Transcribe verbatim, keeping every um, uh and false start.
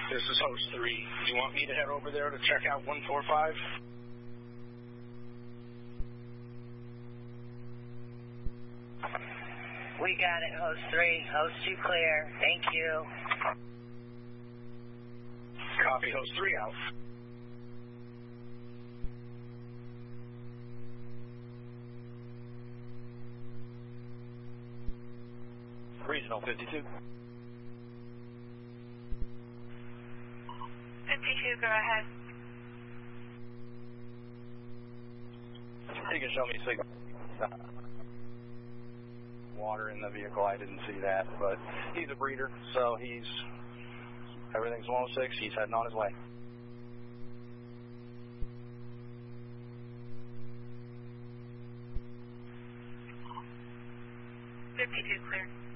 This is host three. Do you want me to head over there to check out one four five? We got it, host three. Host two clear. Thank you. Copy, host three out. Regional fifty-two. fifty-two, go ahead. You can show me signal. Water in the vehicle, I didn't see that, but he's a breeder, so he's, everything's one oh six, he's heading on his way. fifty-two, clear.